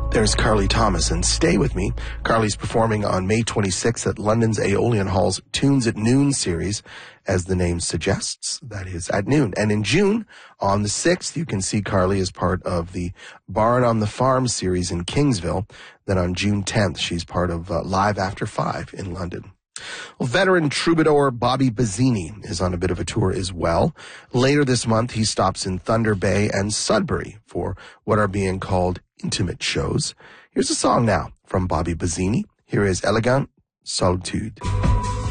There's Carly Thomas, and stay with me. Carly's performing on May 26th at London's Aeolian Hall's Tunes at Noon series, as the name suggests. That is at noon. And in June, on the 6th, you can see Carly as part of the Barn on the Farm series in Kingsville. Then on June 10th, she's part of Live After 5 in London. Well, veteran troubadour Bobby Bazzini is on a bit of a tour as well. Later this month, he stops in Thunder Bay and Sudbury for what are being called intimate shows. Here's a song now from Bobby Bazzini. Here is Elegant Solitude.